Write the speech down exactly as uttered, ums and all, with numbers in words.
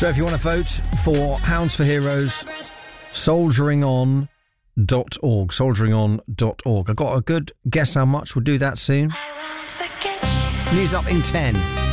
So if you want to vote for Hounds for Heroes, soldiering on dot org. soldiering on dot org. I've got a good guess how much. We'll do that soon. News up in ten.